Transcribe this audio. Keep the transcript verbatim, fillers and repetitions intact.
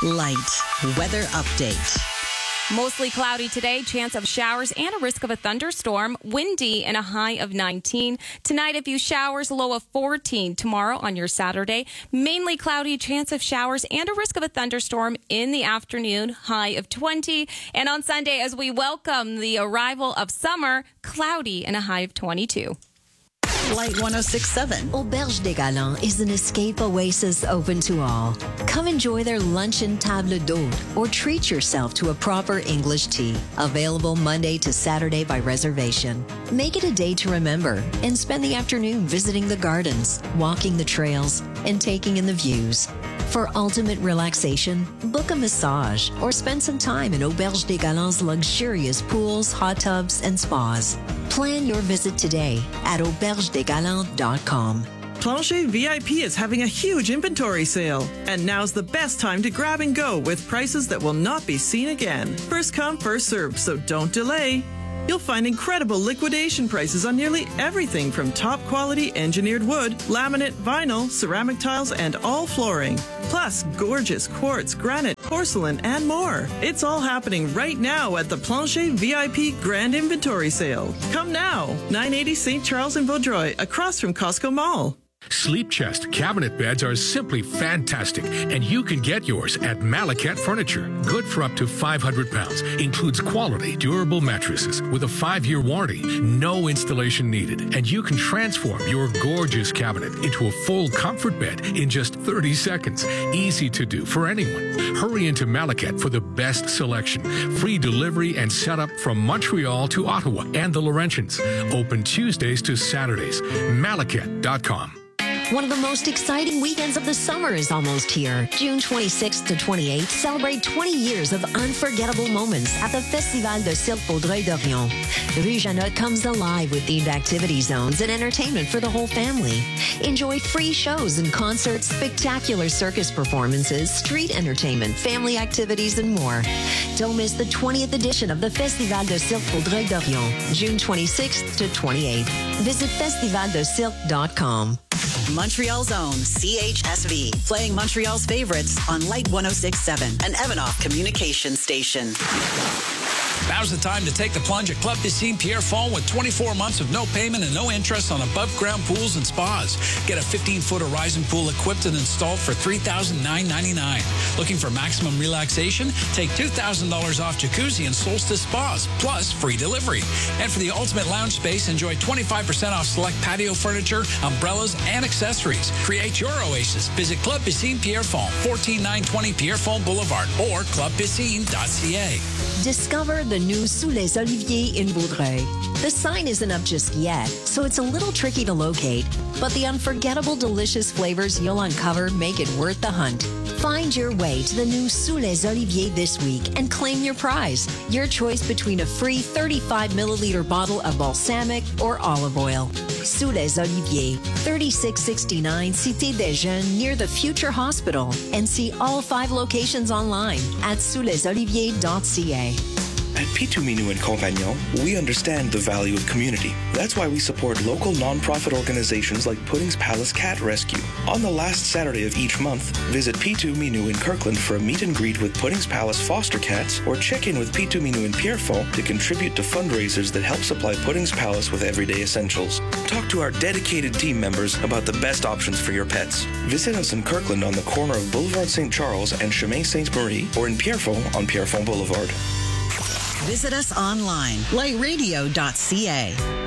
Light weather update. Mostly cloudy today, chance of showers and a risk of a thunderstorm. Windy and a high of nineteen. Tonight, a few showers, low of fourteen. Tomorrow on your Saturday, mainly cloudy, chance of showers and a risk of a thunderstorm in the afternoon, high of twenty. And on Sunday, as we welcome the arrival of summer, cloudy and a high of twenty-two. Light one oh six point seven. Auberge des Galants is an escape oasis open to all. Come enjoy their luncheon table d'hôte or treat yourself to a proper English tea. Available Monday to Saturday by reservation. Make it a day to remember and spend the afternoon visiting the gardens, walking the trails, and taking in the views. For ultimate relaxation, book a massage or spend some time in Auberge des Galants' luxurious pools, hot tubs, and spas. Plan your visit today at auberge des galants dot com. Plancher V I P is having a huge inventory sale, and now's the best time to grab and go with prices that will not be seen again. First come, first served, so don't delay. You'll find incredible liquidation prices on nearly everything from top quality engineered wood, laminate, vinyl, ceramic tiles, and all flooring. Plus, gorgeous quartz, granite, porcelain, and more. It's all happening right now at the Plancher V I P Grand Inventory Sale. Come now, nine eighty Saint Charles in Vaudreuil, across from Costco Mall. Sleep Chest cabinet beds are simply fantastic, and you can get yours at Malacat Furniture. Good for up to five hundred pounds. Includes quality, durable mattresses with a five-year warranty. No installation needed, and you can transform your gorgeous cabinet into a full comfort bed in just thirty seconds. Easy to do for anyone. Hurry into Malacat for the best selection. Free delivery and setup from Montreal to Ottawa and the Laurentians. Open Tuesdays to Saturdays. Malacat dot com. One of the most exciting weekends of the summer is almost here. June twenty-sixth to twenty-eighth, celebrate twenty years of unforgettable moments at the Festival de Cirque Vaudreuil-Dorion. Rue Jeannot comes alive with themed activity zones and entertainment for the whole family. Enjoy free shows and concerts, spectacular circus performances, street entertainment, family activities, and more. Don't miss the twentieth edition of the Festival de Cirque Vaudreuil-Dorion, June twenty-sixth to twenty-eighth. Visit festival de cirque dot com. Montreal's own C H S V, playing Montreal's favorites on Light one oh six point seven, an Evanoff communication station. Now's the time to take the plunge at Club Piscine Pierrefonds with twenty-four months of no payment and no interest on above-ground pools and spas. Get a fifteen-foot Horizon pool equipped and installed for three thousand nine hundred ninety-nine dollars. Looking for maximum relaxation? Take two thousand dollars off jacuzzi and Solstice spas, plus free delivery. And for the ultimate lounge space, enjoy twenty-five percent off select patio furniture, umbrellas, and accessories. Create your oasis. Visit Club Piscine Pierrefonds, fourteen nine twenty Pierrefonds Boulevard, or club piscine dot c a. Discover the new Sous les Oliviers in Vaudreuil. The sign isn't up just yet, so it's a little tricky to locate, but the unforgettable delicious flavors you'll uncover make it worth the hunt. Find your way to the new Sous les Oliviers this week and claim your prize. Your choice between a free thirty-five milliliter bottle of balsamic or olive oil. Sous les Oliviers, thirty-six sixty-nine Cité des Jeunes near the Future Hospital, and see all five locations online at sous les oliviers dot c a. At Pitou Minou and Compagnon, we understand the value of community. That's why we support local nonprofit organizations like Pudding's Palace Cat Rescue. On the last Saturday of each month, visit Pitou Minou in Kirkland for a meet and greet with Pudding's Palace foster cats, or check in with Pitou Minou in Pierrefonds to contribute to fundraisers that help supply Pudding's Palace with everyday essentials. Talk to our dedicated team members about the best options for your pets. Visit us in Kirkland on the corner of Boulevard Saint Charles and Chemin Sainte-Marie, or in Pierrefonds on Pierrefonds Boulevard. Visit us online, light radio dot c a.